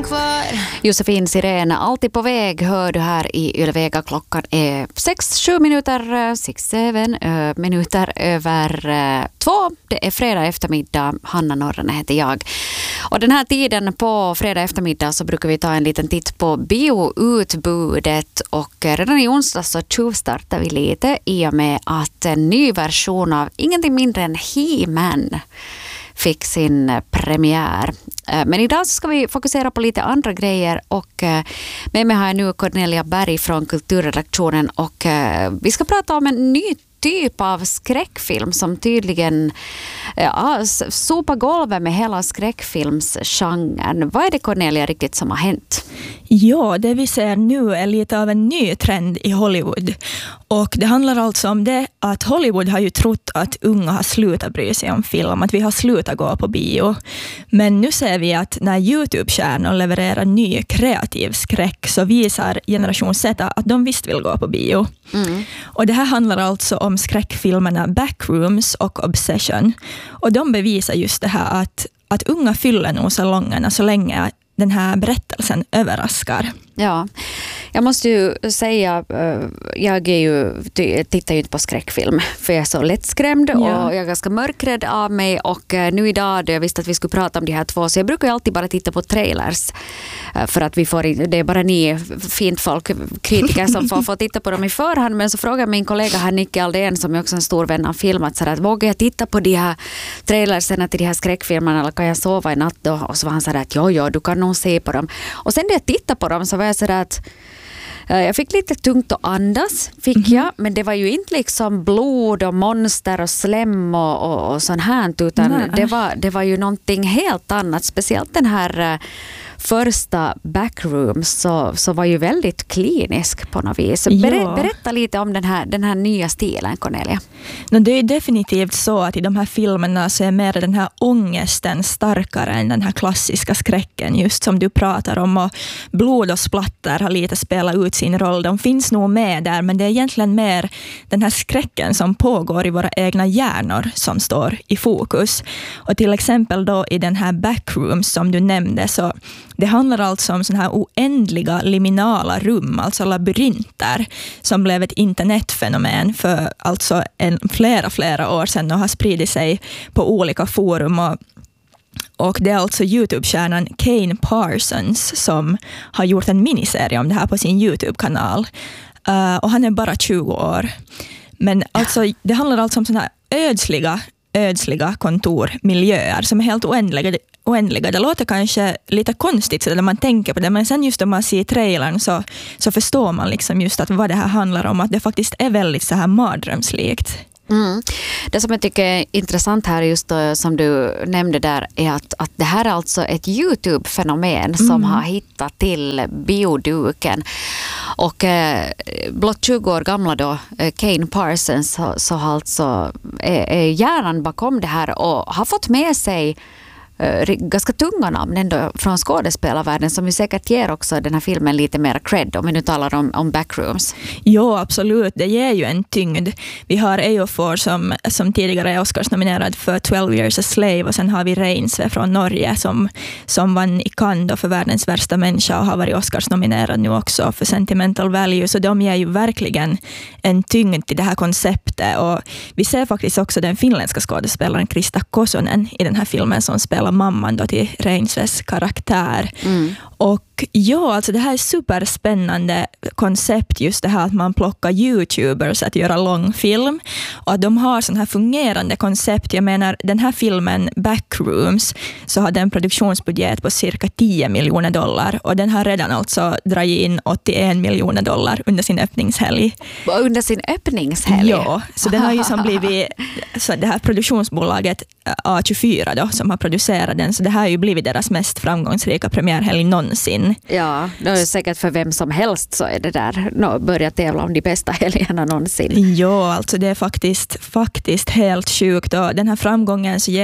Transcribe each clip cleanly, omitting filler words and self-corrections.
morgon kvar. Josefin Sirena, alltid på väg, hör du här i Ylvega. Klockan är 6-7 minuter över 2. Det är fredag eftermiddag. Hanna Norrene heter jag. Och den här tiden på fredag eftermiddag så brukar vi ta en liten titt på bioutbudet. Och redan i onsdag så tjuvstartar vi lite i och med att en ny version av ingenting mindre än He-Man fick sin premiär. Men idag så ska vi fokusera på lite andra grejer och med mig har jag nu Cornelia Berg från kulturredaktionen och vi ska prata om en ny typ av skräckfilm som tydligen sopar golvet med hela skräckfilmsgenren. Vad är det, Cornelia, riktigt som har hänt? Ja, det vi ser nu är lite av en ny trend i Hollywood. Och det handlar alltså om det att Hollywood har ju trott att unga har slutat bry sig om film, att vi har slutat gå på bio. Men nu ser vi att när YouTube-stjärnor levererar ny kreativ skräck så visar generation Z att de visst vill gå på bio. Mm. Och det här handlar alltså om skräckfilmerna Backrooms och Obsession. Och de bevisar just det här att unga fyller nog salongerna så länge den här berättelsen överraskar. Ja, jag måste ju säga, jag tittar ju inte på skräckfilm för jag är så lättskrämd och jag är ganska mörkrädd av mig och nu idag då jag visste att vi skulle prata om de här två så jag brukar ju alltid bara titta på trailers för att det är bara ni fint folk, kritiker som får titta på dem i förhand, men så frågar min kollega här Nicky Aldén som är också en stor vän av filmat så att vågar jag titta på de här trailerserna till de här skräckfilmerna eller kan jag sova i natt då? Och så var han så att ja, du kan nog se på dem. Och sen när jag tittade på dem så var jag så att jag fick lite tungt att andas, men det var ju inte liksom blod och monster och slem och sånt här, utan det var ju någonting helt annat. Speciellt den här första Backrooms så var ju väldigt klinisk på något vis. Berätta lite om den här nya stilen, Cornelia. Det är definitivt så att i de här filmerna så är mer den här ångesten starkare än den här klassiska skräcken, just som du pratar om. Och blod och splatter har lite spelat ut sin roll. De finns nog med där, men det är egentligen mer den här skräcken som pågår i våra egna hjärnor som står i fokus. Och till exempel då i den här Backrooms som du nämnde så det handlar alltså om sådana här oändliga liminala rum, alltså labyrinter, som blev ett internetfenomen för alltså flera år sedan och har spridit sig på olika forum. Och det är alltså YouTube-stjärnan Kane Parsons som har gjort en miniserie om det här på sin YouTube-kanal. Och han är bara 20 år. Men alltså, det handlar alltså om sådana här ödsliga kontormiljöer som är helt oändliga. Det låter kanske lite konstigt så när man tänker på det, men sen just om man ser trailern så förstår man liksom just att vad det här handlar om, att det faktiskt är väldigt så här mardrömslikt. Mm. Det som jag tycker är intressant här just då, som du nämnde där är att det här är alltså ett YouTube-fenomen som har hittat till bioduken. Och blott 20 år gamla då, Kane Parsons så alltså är hjärnan bakom det här och har fått med sig ganska tunga namn ändå från skådespelarvärlden som ju säkert ger också den här filmen lite mer cred om vi nu talar om Backrooms. Jo, absolut. Det ger ju en tyngd. Vi har Ejiofor som tidigare är Oscars-nominerad för 12 Years a Slave och sen har vi Reinsve från Norge som vann i Cannes för världens värsta människa och har varit Oscars-nominerad nu också för Sentimental Value. Så de ger ju verkligen en tyngd till det här konceptet och vi ser faktiskt också den finländska skådespelaren Krista Kosonen i den här filmen som spelar mamman då till Reinsves karaktär. Och ja, alltså det här är superspännande koncept, just det här att man plockar YouTubers att göra långfilm och att de har sån här fungerande koncept. Jag menar, den här filmen Backrooms så hade en produktionsbudget på cirka $10 miljoner och den har redan alltså dragit in $81 miljoner under sin öppningshelg. Under sin öppningshelg? Ja, så den har ju som blivit så det här produktionsbolaget A24 då, som har producerat den, så det här har ju blivit deras mest framgångsrika premiärhelg någonsin. helgen. Ja, det är säkert för vem som helst så är det där börja tävla om de bästa helgerna någonsin. Ja, alltså det är faktiskt helt sjukt. Och den här framgången så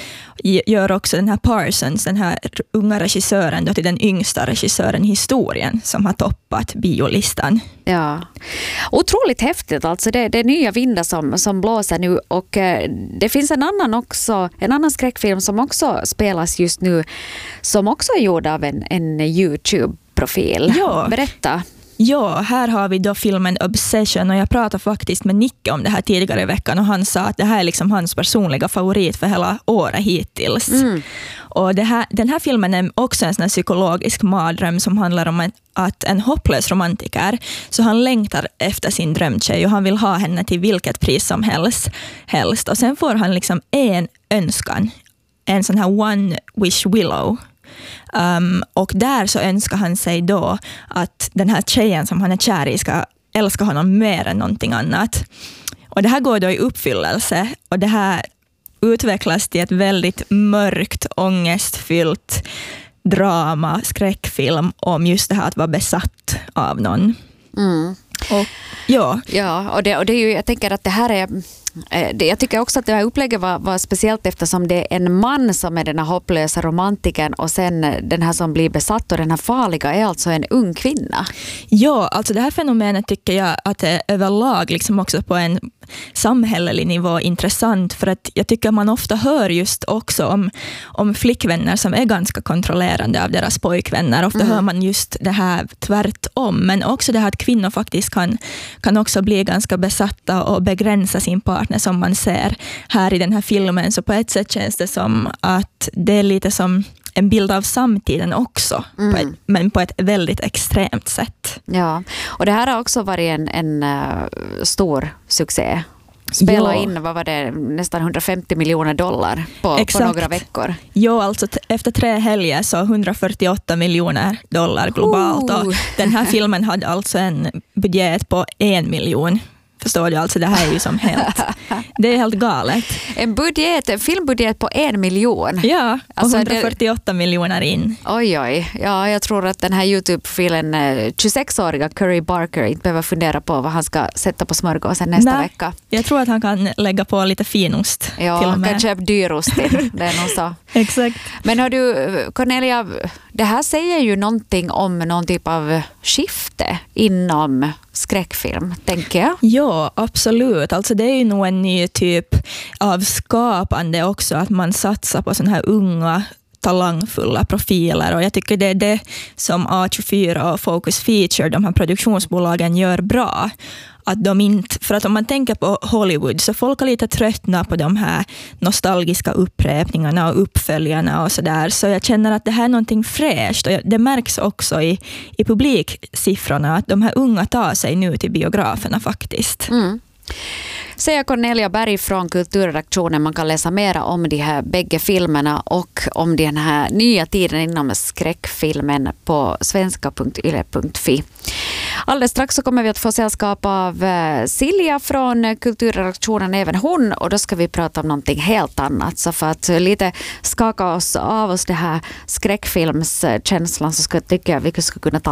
gör också den här Parsons, den här unga regissören, då till den yngsta regissören i historien som har toppat biolistan. Ja, otroligt häftigt. Alltså det är nya vindar som blåser nu, och det finns en annan skräckfilm som också spelas just nu, som också är gjord av en YouTube-profil. Ja. Berätta. Ja, här har vi då filmen Obsession, och jag pratade faktiskt med Nicke om det här tidigare i veckan, och han sa att det här är liksom hans personliga favorit för hela året hittills. Och den här filmen är också en sån här psykologisk mardröm som handlar om att en hopplös romantiker, så han längtar efter sin drömtjej och han vill ha henne till vilket pris som helst. Och sen får han liksom en önskan, en sån här one wish willow. Och där så önskar han sig då att den här tjejen som han är kär i ska älska honom mer än någonting annat. Och det här går då i uppfyllelse, och det här utvecklas till ett väldigt mörkt, ångestfyllt drama, skräckfilm om just det här att vara besatt av någon. Och, och det är ju, jag tänker att det här är... Jag tycker också att det här upplägget var speciellt, eftersom det är en man som är den här hopplösa romantiken, och sen den här som blir besatt och den här farliga är alltså en ung kvinna. Ja, alltså det här fenomenet tycker jag att det är överlag liksom också på en samhällelig nivå intressant, för att jag tycker man ofta hör just också om flickvänner som är ganska kontrollerande av deras pojkvänner. Ofta hör man just det här tvärtom, men också det här att kvinnor faktiskt kan också bli ganska besatta och begränsa sin partner, som man ser här i den här filmen. Så på ett sätt känns det som att det är lite som en bild av samtiden också, men på ett väldigt extremt sätt. Ja, och det här har också varit en stor succé. Spela in, vad var det, nästan $150 miljoner på några veckor. Ja, alltså efter 3 helger så $148 miljoner globalt. Och den här filmen hade alltså en budget på 1 miljon. Förstår du? Alltså det här är ju som det är helt galet. En filmbudget på 1 miljon. Ja, och alltså 148 miljoner in. Oj. Ja, jag tror att den här YouTube-filen 26-åriga Curry Barker inte behöver fundera på vad han ska sätta på smörgåsen nästa vecka. Jag tror att han kan lägga på lite finost. Ja, han kan köpa dyrost till. Det är nog så. Exakt. Men hör du, Cornelia, det här säger ju någonting om någon typ av skifte inom skräckfilm, tänker jag. Ja, absolut. Alltså det är ju nog en ny typ av skapande också, att man satsar på sådana här unga, talangfulla profiler, och jag tycker det är det som A24 och Focus Feature, de här produktionsbolagen, gör bra. Att de inte, för att om man tänker på Hollywood så folk är lite tröttna på de här nostalgiska upprepningarna och uppföljarna och sådär, så jag känner att det här är någonting fräscht, och det märks också i publiksiffrorna att de här unga tar sig nu till biograferna faktiskt. Säger Cornelia Berg från Kulturredaktionen. Man kan läsa mer om de här bägge filmerna och om den här nya tiden inom skräckfilmen på svenska.yle.fi. Alldeles strax så kommer vi att få sällskap av Silja från Kulturredaktionen, även hon, och då ska vi prata om någonting helt annat. Så för att lite skaka oss av oss det här skräckfilmskänslan, så tycker jag vi skulle kunna ta